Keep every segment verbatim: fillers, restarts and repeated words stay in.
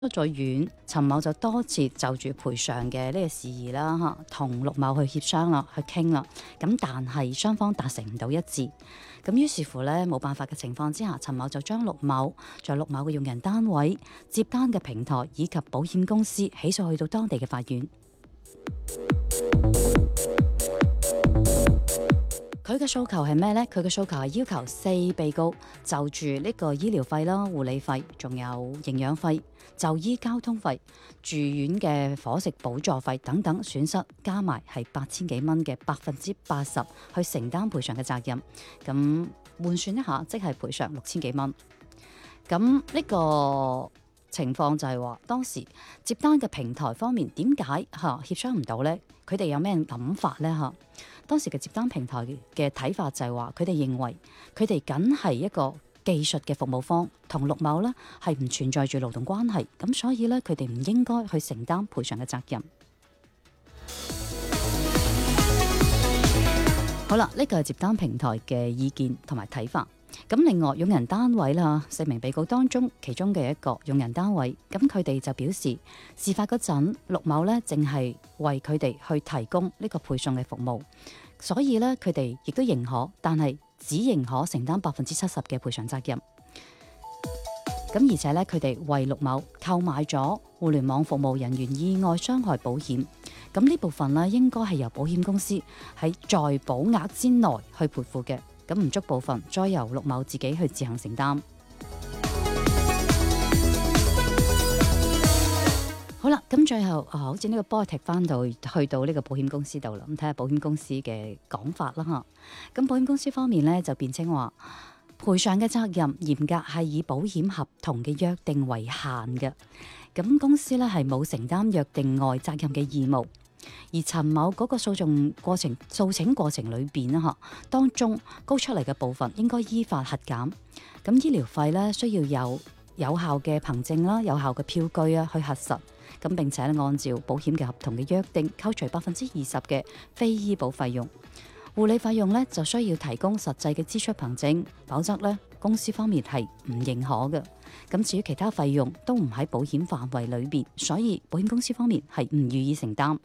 出咗院，陳某就多次就住賠償嘅呢個事宜啦，嚇同陸某去協商啦，去傾啦。咁但係雙方達成唔到一致，咁於是乎咧冇辦法嘅情況之下，陳某就將陸某在陸某嘅用人單位、接單嘅平台以及保險公司起訴去到當地嘅法院。佢嘅訴求係咩呢？佢嘅訴求係要求四被告就住呢個醫療費啦、護理費，仲有營養費、就醫交通費、住院嘅伙食補助費等等損失加埋係八千幾蚊嘅百分之八十去承擔賠償嘅責任。咁換算一下，即係賠償六千幾蚊。咁呢個情況就係話，當時接單嘅平台方面點解嚇協商唔到呢？佢哋有咩諗法呢？嚇？當時嘅接單平台嘅睇法就係話，佢哋認為佢哋僅係一個技術嘅服務方，同陸某呢係唔存在住勞動關係，咁所以呢，佢哋唔應該去承擔賠償嘅責任。好啦，呢個係接單平台嘅意見同埋睇法。咁另外用人單位啦，四名被告當中其中嘅一個用人單位，咁佢哋就表示，事發嗰陣陸某呢淨係為佢哋去提供呢個配送嘅服務，所以呢，佢哋亦都認可，但係只認可承擔百分之七十嘅賠償責任。咁而且呢，佢哋為陸某購買咗互聯網服務人員意外傷害保險，咁呢部分呢，應該係由保險公司喺在保額之內去賠付嘅。咁唔足部分再由陸某自己去自行承擔。好啦，咁最後啊，好似呢個波踢翻到去到呢個保險公司度啦，咁睇下保險公司嘅講法啦嚇。咁保險公司方面呢，就辯稱話，賠償嘅責任嚴格係以保險合同嘅約定為限嘅，咁公司呢係冇承擔約定外責任嘅義務。而陳某嗰個訴訟過程、訴請過程裏邊啦，嚇當中高出嚟嘅部分應該依法核減。咁醫療費咧需要有有效嘅憑證啦、有效嘅票據啊去核實。咁並且按照保險嘅合同嘅約定扣除百分之二十嘅非醫保費用。護理費用咧就需要提供實際嘅支出憑證，否則咧公司方面係唔認可嘅。咁至於其他費用都唔喺保險範圍裏邊，所以保險公司方面係唔予以承擔。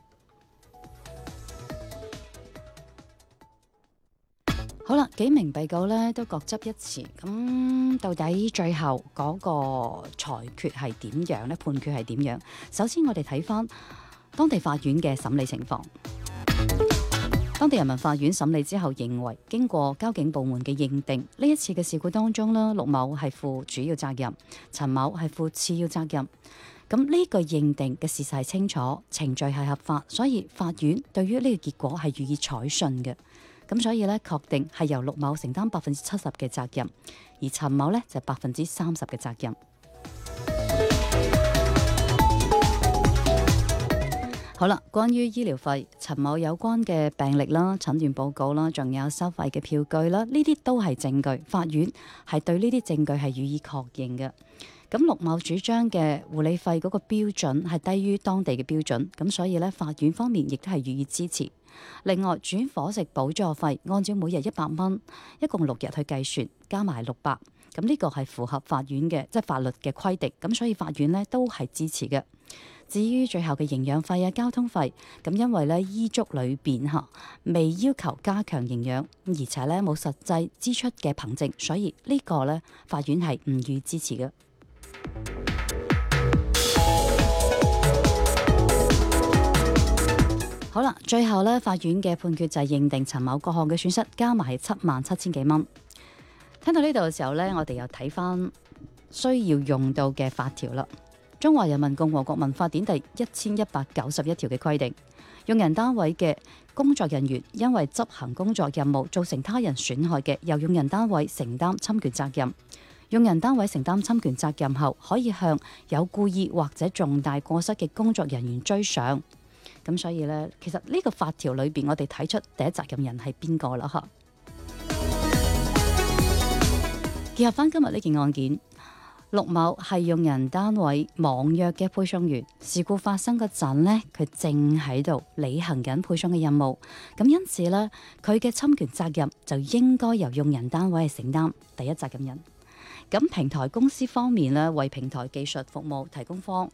好啦，幾名被告咧都各執一詞，咁到底最後嗰個裁決係點樣咧？判決係點樣？首先我哋睇翻當地法院嘅審理情況。當地人民法院審理之後認為，經過交警部門嘅認定，呢一次嘅事故當中咧，陸某係負主要責任，陳某係負次要責任。咁呢個認定嘅事實係清楚，程序係合法，所以法院對於呢個結果係予以採信嘅。咁所以咧，確定係由陸某承擔百分之七十嘅責任，而陳某咧就百分之三十嘅責任。好啦，關於醫療費，陳某有關嘅病歷啦、診斷報告啦，仲有收費嘅票據啦，呢啲都係證據，法院係對呢啲證據係予以確認嘅。咁陸某主張嘅護理費嗰個標準係低於當地嘅標準，咁所以咧，法院方面亦都係予以支持。另外，住院伙食補助費按照每日一百蚊，一共六日去計算，加埋六百，咁呢個係符合法院嘅即係法律嘅規定，咁所以法院呢都係支持嘅。至於最後嘅營養費啊、交通費，咁因為咧醫囑裏邊嚇未要求加強營養，而且咧冇實際支出嘅憑證，所以呢個咧法院係唔予支持嘅。好啦，最後咧，法院嘅判決就係認定陳某各項嘅損失加埋係七萬七千幾蚊。聽到呢度嘅時候咧，我哋又睇翻需要用到嘅法條啦。中華人民共和國民法典第一千一百九十一條嘅規定，用人單位嘅工作人員因為執行工作任務造成他人損害嘅，由用人單位承擔侵權責任。用人單位承擔侵權責任後，可以向有故意或者重大過失嘅工作人員追償。咁所以呢，其實呢個法條裏邊，我哋睇出第一責任人係邊個啦？吓，結合翻今日呢件案件，陸某係用人單位網約嘅配送員，事故發生嗰陣呢，佢正喺度履行緊配送嘅任務，咁因此呢，佢嘅侵權責任就應該由用人單位去承擔第一責任人。 咁平台公司方面咧，為平台技術服務提供方